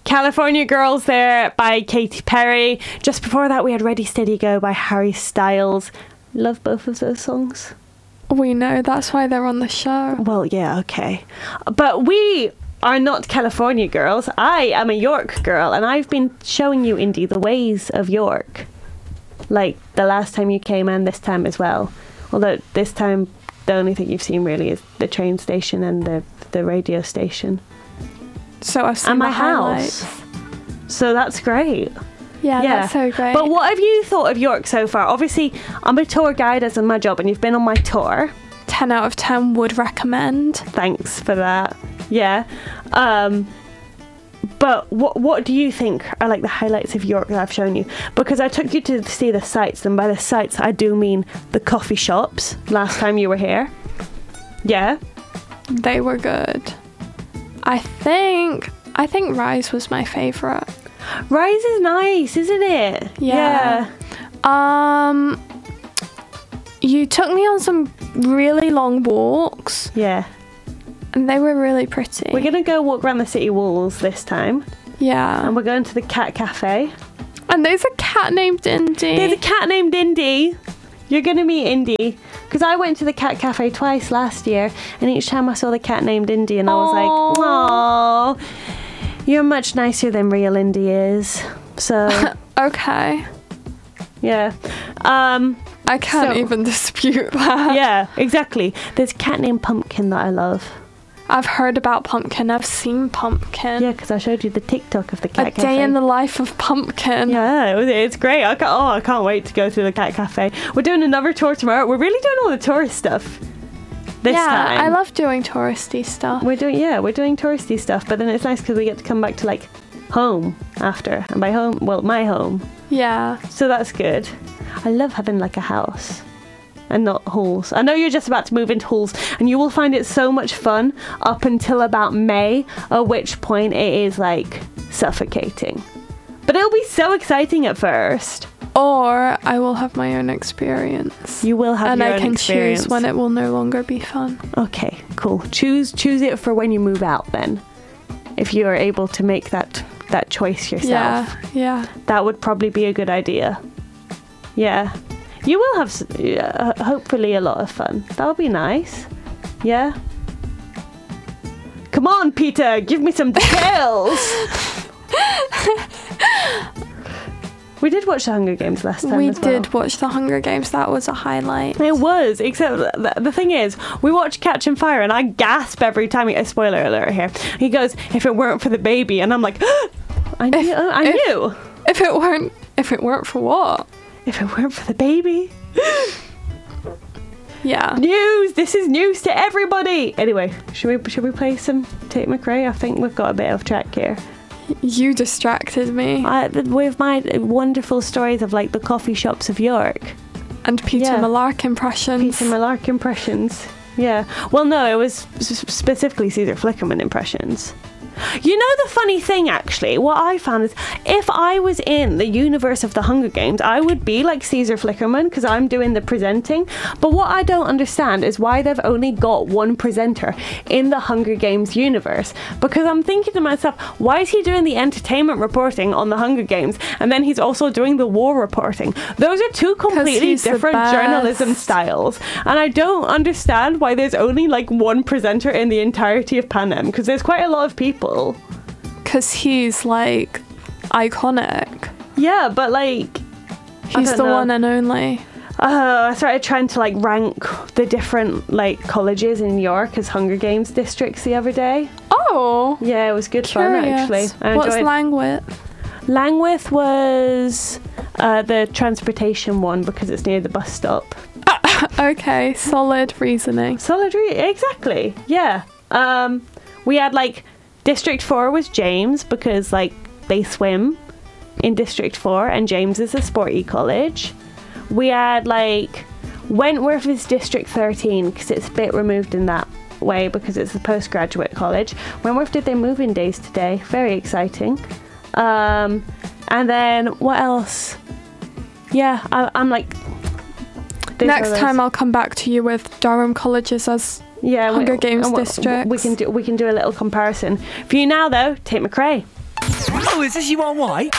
California Girls there by Katy Perry. Just before that, we had Ready, Steady, Go by Harry Styles. Love both of those songs. We know, that's why they're on the show. Well, yeah, okay. But we are not California girls. I am a York girl, and I've been showing you, Indy, the ways of York. Like the last time you came and this time as well. Although this time, the only thing you've seen really is the train station and the radio station. So I've seen and my the highlights. house. So that's great. Yeah, that's so great. But what have you thought of York so far? Obviously, I'm a tour guide as in my job, and you've been on my tour. 10 out of 10 would recommend. Thanks for that. Yeah. But what do you think are like the highlights of York that I've shown you? Because I took you to see the sights, and by the sights I do mean the coffee shops last time you were here. Yeah. They were good. I think Rise was my favourite. Rise is nice, isn't it? Yeah. You took me on some really long walks. Yeah. And they were really pretty. We're going to go walk around the city walls this time. Yeah. And we're going to the cat cafe. And there's a cat named Indy. There's a cat named Indy. You're going to meet Indy. Because I went to the cat cafe twice last year, and each time I saw the cat named Indy, and I was like, aww, you're much nicer than real Indy is. So. Okay. Yeah. I can't even dispute that. Yeah, exactly. There's a cat named Pumpkin that I love. I've heard about Pumpkin. I've seen Pumpkin. Yeah, because I showed you the TikTok of the cat cafe. A day in the life of Pumpkin. Yeah, it's great. I can't wait to go to the cat cafe. We're doing another tour tomorrow. We're really doing all the tourist stuff this time. Yeah, I love doing touristy stuff. We're doing touristy stuff, but then it's nice because we get to come back to like home after. And by home, well, my home. Yeah. So that's good. I love having like a house. And not halls. I know you're just about to move into halls, and you will find it so much fun up until about May, at which point it is like suffocating. But it'll be so exciting at first. Or I will have my own experience. You will have your own experience. And I can choose when it will no longer be fun. Okay, cool. Choose it for when you move out then. If you are able to make that choice yourself. Yeah. That would probably be a good idea. Yeah. You will have, hopefully, a lot of fun. That'll be nice. Yeah? Come on, Peter, give me some details. We did watch The Hunger Games last time We as well. did watch The Hunger Games. That was a highlight. It was, except the thing is, we watched Catching Fire, and I gasp every time. A spoiler alert here. He goes, if it weren't for the baby, and I'm like, I knew. If it weren't for what? If it weren't for the baby. Yeah. News! This is news to everybody! Anyway, should we play some Tate McRae? I think we've got a bit off track here. You distracted me. With my wonderful stories of like the coffee shops of York. And Peter Millark impressions. Yeah. Well, no, it was specifically Caesar Flickerman impressions. You know the funny thing, actually, what I found is if I was in the universe of the Hunger Games, I would be like Caesar Flickerman because I'm doing the presenting. But what I don't understand is why they've only got one presenter in the Hunger Games universe. Because I'm thinking to myself, why is he doing the entertainment reporting on the Hunger Games and then he's also doing the war reporting? Those are two completely different journalism styles. And I don't understand why there's only like one presenter in the entirety of Panem because there's quite a lot of people. Because he's like iconic. Yeah, but like he's the one and only. I started trying to like rank the different like colleges in York as Hunger Games districts the other day. Oh, yeah, it was good fun actually. What's Langwith? Langwith was the transportation one because it's near the bus stop. Okay, solid reasoning. Exactly. Yeah. We had like District 4 was James because like they swim in District 4 and James is a sporty college. We had like Wentworth is District 13 because it's a bit removed in that way because it's a postgraduate college. Wentworth did their move-in days today. Very exciting. And then what else? Yeah, I'm like... Next time I'll come back to you with Durham colleges as Hunger Games district. We can do a little comparison. For you now though, Tate McRae. Oh, is this you are white?